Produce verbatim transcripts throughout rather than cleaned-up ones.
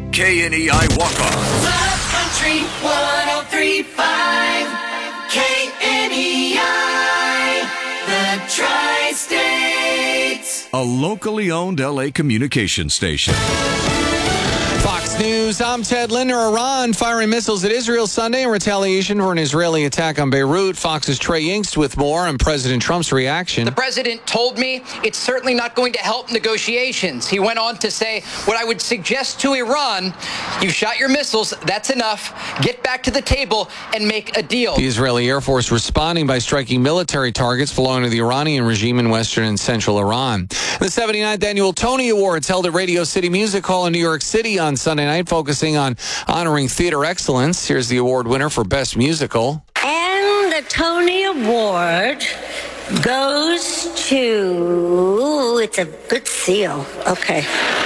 K N E I Walk-Ons. Love Country one oh three point five. K N E I, the Tri-States. A locally owned L A communication station. Fox News, I'm Ted Linder. Iran firing missiles at Israel Sunday in retaliation for an Israeli attack on Beirut. Fox's Trey Yingst with more on President Trump's reaction. The president told me it's certainly not going to help negotiations. He went on to say, what I would suggest to Iran, you shot your missiles, that's enough. Get back to the table and make a deal. The Israeli Air Force responding by striking military targets belonging to the Iranian regime in western and central Iran. The seventy-ninth Annual Tony Awards held at Radio City Music Hall in New York City on Sunday night, focusing on honoring theater excellence. Here's the award winner for Best Musical. And the Tony Award goes to... It's a good seal. Okay.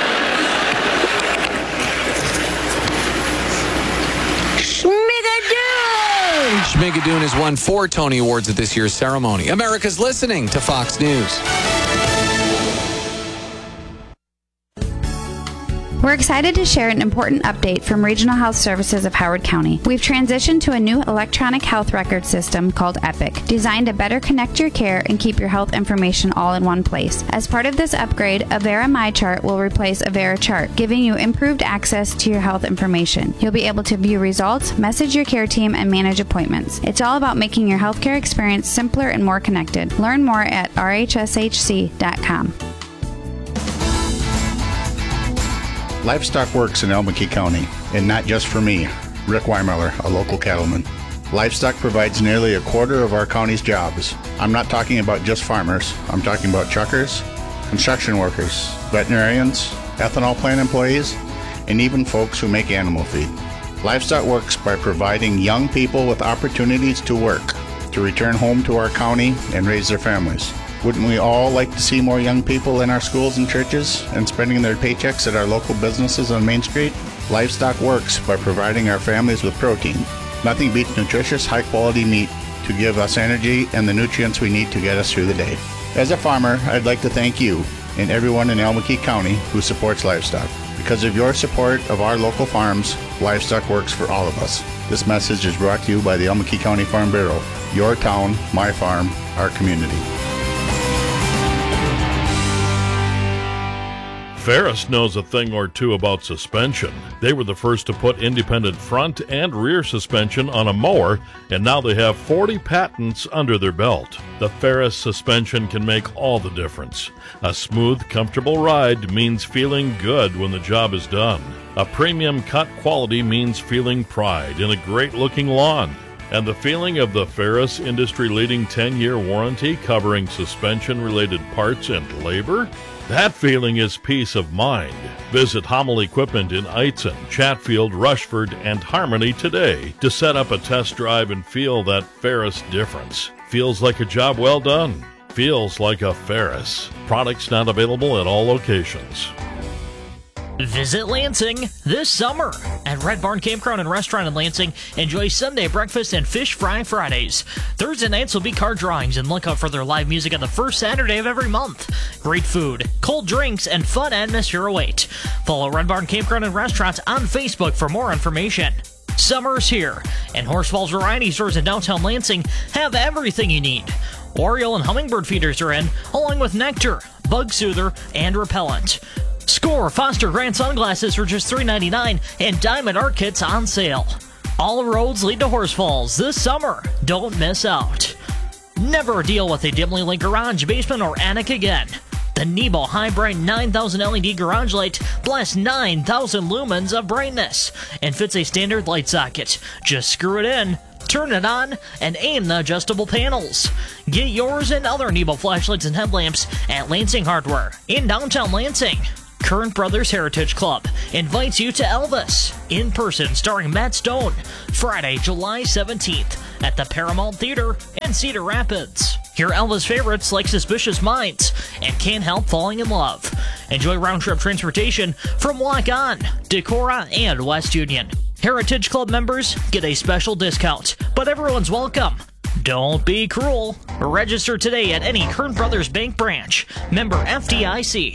Schmigadoon! Schmigadoon has won four Tony Awards at this year's ceremony. America's listening to Fox News. We're excited to share an important update from Regional Health Services of Howard County. We've transitioned to a new electronic health record system called Epic, designed to better connect your care and keep your health information all in one place. As part of this upgrade, Avera MyChart will replace Avera Chart, giving you improved access to your health information. You'll be able to view results, message your care team, and manage appointments. It's all about making your healthcare experience simpler and more connected. Learn more at r h s h c dot com. Livestock works in Albuquerque County, and not just for me, Rick Weimiller, a local cattleman. Livestock provides nearly a quarter of our county's jobs. I'm not talking about just farmers. I'm talking about truckers, construction workers, veterinarians, ethanol plant employees, and even folks who make animal feed. Livestock works by providing young people with opportunities to work, to return home to our county and raise their families. Wouldn't we all like to see more young people in our schools and churches and spending their paychecks at our local businesses on Main Street? Livestock works by providing our families with protein. Nothing beats nutritious, high-quality meat to give us energy and the nutrients we need to get us through the day. As a farmer, I'd like to thank you and everyone in Albuquerque County who supports livestock. Because of your support of our local farms, livestock works for all of us. This message is brought to you by the Albuquerque County Farm Bureau. Your town, my farm, our community. Ferris knows a thing or two about suspension. They were the first to put independent front and rear suspension on a mower, and now they have forty patents under their belt. The Ferris suspension can make all the difference. A smooth, comfortable ride means feeling good when the job is done. A premium cut quality means feeling pride in a great-looking lawn. And the feeling of the Ferris industry-leading ten-year warranty covering suspension-related parts and labor? That feeling is peace of mind. Visit Hummel Equipment in Eitzen, Chatfield, Rushford, and Harmony today to set up a test drive and feel that Ferris difference. Feels like a job well done. Feels like a Ferris. Products not available at all locations. Visit Lansing this summer at Red Barn Campground and Restaurant in Lansing. Enjoy Sunday breakfast and fish fry Fridays. Thursday nights will be car drawings, and look out for their live music on the first Saturday of every month. Great food, cold drinks, and fun atmosphere await. Follow Red Barn Campground and Restaurant on Facebook for more information. Summer's here, and Horsfall's Variety Stores in downtown Lansing have everything you need. Oriole and hummingbird feeders are in, along with nectar, bug soother, and repellent. Score Foster Grant sunglasses for just three ninety-nine and Diamond Art Kits on sale. All roads lead to Horse Falls this summer. Don't miss out. Never deal with a dimly lit garage, basement, or attic again. The Nebo High Bright nine thousand L E D garage light blasts nine thousand lumens of brightness and fits a standard light socket. Just screw it in, turn it on, and aim the adjustable panels. Get yours and other Nebo flashlights and headlamps at Lansing Hardware in downtown Lansing. Current Brothers Heritage Club invites you to Elvis in person, starring Matt Stone, Friday, July seventeenth at the Paramount Theater in Cedar Rapids. Hear Elvis favorites like Suspicious Minds and Can't Help Falling in Love. Enjoy round-trip transportation from Walk On, Decorah, and West Union. Heritage Club members get a special discount, but everyone's welcome. Don't be cruel. Register today at any Current Brothers Bank branch. Member F D I C.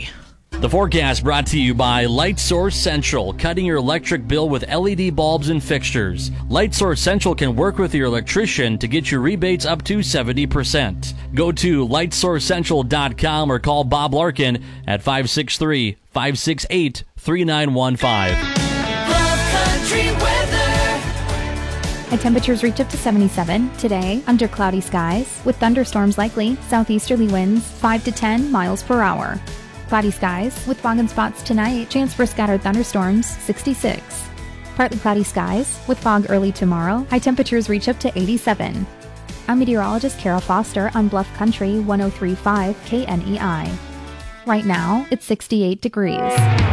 The forecast brought to you by Light Source Central, cutting your electric bill with L E D bulbs and fixtures. Light Source Central can work with your electrician to get your rebates up to seventy percent. Go to light source central dot com or call Bob Larkin at five six three, five six eight, three nine one five. Country weather. High temperatures reach up to seventy-seven today under cloudy skies with thunderstorms likely, southeasterly winds five to ten miles per hour. Cloudy skies with fog and spots tonight, chance for scattered thunderstorms sixty-six. Partly cloudy skies with fog early tomorrow, high temperatures reach up to eighty-seven. I'm meteorologist Carol Foster on Bluff Country one oh three point five K N E I. Right now, it's sixty-eight degrees.